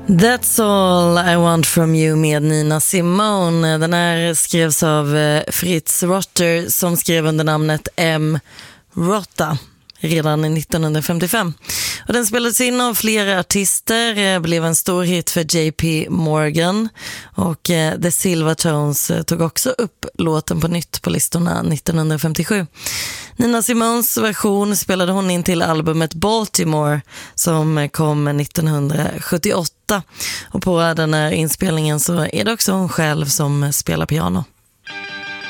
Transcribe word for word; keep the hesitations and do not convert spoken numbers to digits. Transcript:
That's all I want from you med Nina Simone. Den här skrevs av Fritz Rotter som skrev under namnet M. Rotta redan nittonhundrafemtiofem. Och den spelades in av flera artister, blev en stor hit för J P Morgan och The Silvertones tog också upp låten på nytt på listorna nittonhundrafemtiosju. Nina Simones version spelade hon in till albumet Baltimore som kom nittonhundrasjuttioåtta och på den här inspelningen så är det också hon själv som spelar piano.